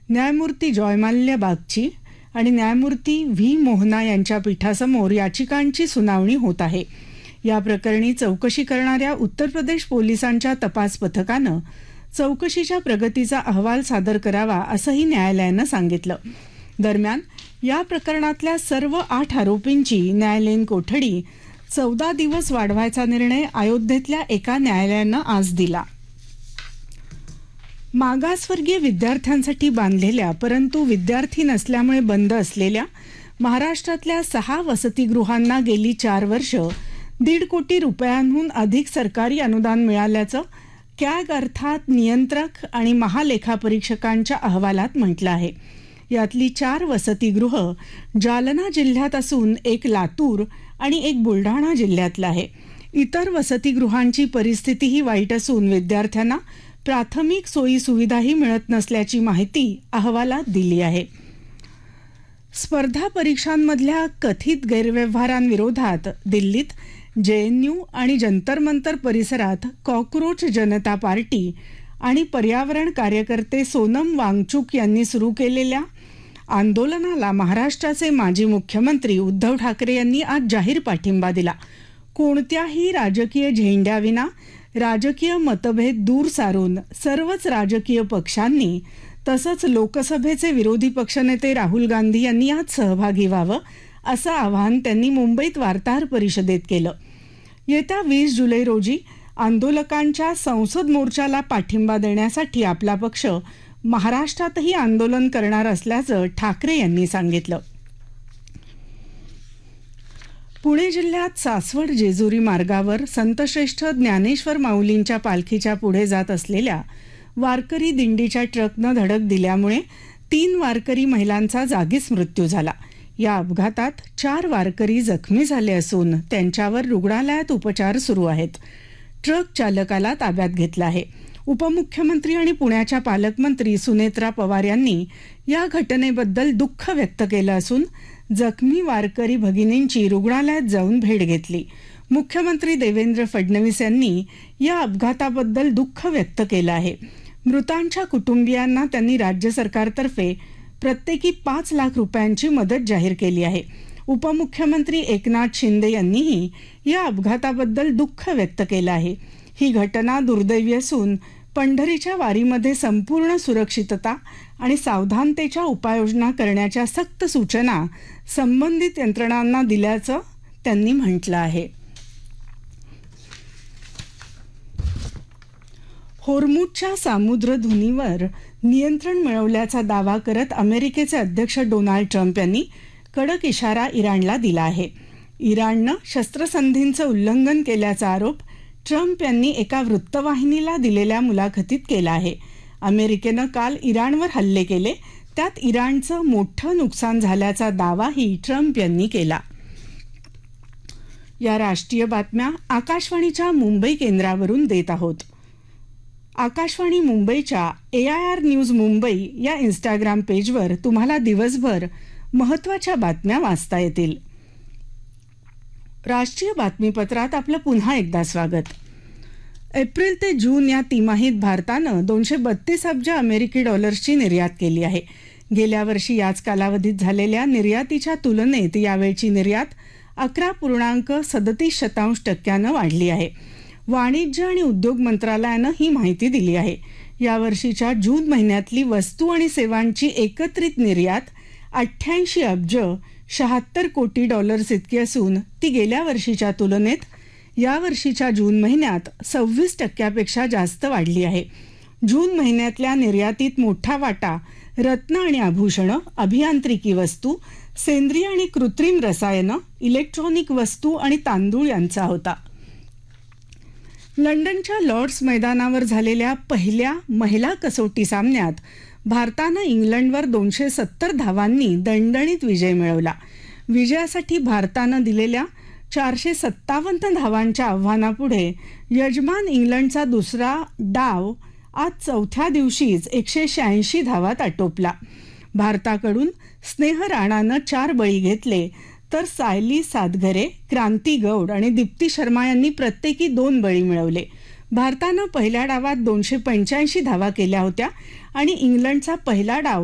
न्यायमूर्ती जयमाल्या बागची आणि न्यायमूर्ती व्ही मोहना यांच्या पीठासमोर याचिकांची सुनावणी होत आहे. या प्रकरणी चौकशी करणाऱ्या उत्तर प्रदेश पोलिसांच्या तपास पथकानं चौकशीच्या प्रगतीचा अहवाल सादर करावा असंही न्यायालयानं सांगितलं. दरम्यान या प्रकरणातल्या सर्व 8 आरोपींची न्यायालयीन कोठडी 14 दिवस वाढवायचा निर्णय अयोध्येतल्या एका न्यायालयानं आज दिला. मागासवर्गीय विद्यार्थ्यांसाठी बांधलेल्या परंतु विद्यार्थी नसल्यामुळे बंद असलेल्या महाराष्ट्रातल्या 6 वसतिगृहांना गेली 4 वर्ष 1.5 कोटी रुपयांहून अधिक सरकारी अनुदान मिळाल्याचं कॅग अर्थात नियंत्रक आणि महालेखापरीक्षकांच्या अहवालात म्हटलं आहे. यातली 4 वसतिगृह जालना जिल्ह्यात असून एक लातूर आणि एक बुलढाणा जिल्ह्यातलं आहे. इतर वसतिगृहांची परिस्थितीही वाईट असून विद्यार्थ्यांना प्राथमिक सोयी सुविधाही मिळत नसल्याची माहिती अहवालात दिली आहे. स्पर्धा परीक्षांमधल्या कथित गैरव्यवहारांविरोधात दिल्लीत JNU आणि जंतर मंतर परिसरात कॉकरोच जनता पार्टी आणि पर्यावरण कार्यकर्ते सोनम वांगचुक यांनी सुरू केलेल्या आंदोलनाला महाराष्ट्राचे माजी मुख्यमंत्री उद्धव ठाकरे यांनी आज जाहीर पाठिंबा दिला. कोणत्याही राजकीय झेंड्याविना राजकीय मतभेद दूर सारून सर्वच राजकीय पक्षांनी तसंच लोकसभेचे विरोधी पक्षनेते राहुल गांधी यांनी यात सहभागी व्हावं असं आवाहन त्यांनी मुंबईत वार्ताहर परिषदेत केलं. येत्या 20 जुलै रोजी आंदोलकांच्या संसद मोर्चाला पाठिंबा देण्यासाठी आपला पक्ष महाराष्ट्रातही आंदोलन करणार असल्याचं ठाकरे यांनी सांगितलं. पुणे जिल्ह्यात सासवड जेजुरी मार्गावर संतश्रेष्ठ ज्ञानेश्वर माऊलींच्या पालखीच्या पुढे जात असलेल्या वारकरी दिंडीच्या ट्रकनं धडक दिल्यामुळे 3 वारकरी महिलांचा जागीच मृत्यू झाला. या अपघातात 4 वारकरी जखमी झाले असून त्यांच्यावर रुग्णालयात उपचार सुरू आहेत. ट्रक चालकाला ताब्यात घेतलं आहे. उपमुख्यमंत्री आणि पुण्याच्या पालकमंत्री सुनेत्रा पवार यांनी या घटनेबद्दल दुःख व्यक्त केलं असून जखमी वारकरी भगिनींची रुग्णालयात जाऊन भेट घेतली. मुख्यमंत्री देवेंद्र फडणवीस यांनी या अपघाताबद्दल दुःख व्यक्त केलं आहे. मृतांच्या कुटुंबियांना त्यांनी राज्य सरकारतर्फे प्रत्येकी 5 लाख रुपयांची मदत जाहीर केली आहे. उपमुख्यमंत्री एकनाथ शिंदे यांनीही या अपघाताबद्दल दुःख व्यक्त केलं आहे. ही घटना दुर्दैवी असून पंढरीच्या वारीमध्ये संपूर्ण सुरक्षितता आणि सावधानतेच्या उपाययोजना करण्याच्या सक्त सूचना संबंधित यंत्रणांना दिल्याचं त्यांनी म्हटलं आहे. होर्मुझच्या सामुद्रधुनीवर नियंत्रण मिळवल्याचा दावा करत अमेरिकेचे अध्यक्ष डोनाल्ड ट्रम्प यांनी कडक इशारा इराणला दिला आहे. इराणनं शस्त्रसंधींचं उल्लंघन केल्याचा आरोप ट्रम्प यांनी एका वृत्तवाहिनीला दिलेल्या मुलाखतीत केला आहे. अमेरिकेनं काल इराणवर हल्ले केले, त्यात इराणचं मोठं नुकसान झाल्याचा दावाही ट्रम्प यांनी केला. या राष्ट्रीय बातम्या आकाशवाणीच्या मुंबई केंद्रावरून देत आहोत. आकाशवाणी मुंबईच्या AIR न्यूज मुंबई या इंस्टाग्राम पेजवर तुम्हाला दिवसभर महत्त्वाच्या बातम्या वाचता येतील. राष्ट्रीय बातमीपत्रात आपलं पुन्हा एकदा स्वागत. एप्रिल ते जून या तिमाहीत भारतानं 232 अब्ज अमेरिकी डॉलर्सची निर्यात केली आहे. गेल्या वर्षी याच कालावधीत झालेल्या निर्यातीच्या तुलनेत यावेळची निर्यात 11.37% वाढली आहे. वाणिज्य आणि उद्योग मंत्रालयानं ही माहिती दिली आहे. यावर्षीच्या जून महिन्यातली वस्तू आणि सेवांची एकत्रित निर्यात 88 अब्ज 76 कोटी डॉलर्स इतकी असून ती गेल्या वर्षीच्या तुलनेत यावर्षीच्या जून महिन्यात 26% जास्त वाढली आहे. जून महिन्यातल्या निर्यातीत मोठा वाटा रत्न आणि आभूषणं, अभियांत्रिकी वस्तू, सेंद्रिय आणि कृत्रिम रसायनं, इलेक्ट्रॉनिक वस्तू आणि तांदूळ यांचा होता. लंडनच्या लॉर्ड्स मैदानावर झालेल्या पहिल्या महिला कसोटी सामन्यात भारतानं इंग्लंडवर 270 धावांनी दणदणीत विजय मिळवला. विजयासाठी भारतानं दिलेल्या 457 धावांच्या आव्हानापुढे यजमान इंग्लंडचा दुसरा डाव आज चौथ्या दिवशीच 186 धावात आटोपला. भारताकडून स्नेह राणानं 4 बळी घेतले तर सायली सातघरे, क्रांती गौड आणि दीप्ती शर्मा यांनी प्रत्येकी 2 बळी मिळवले. भारतानं पहिल्या डावात 285 धावा केल्या होत्या आणि इंग्लंडचा पहिला डाव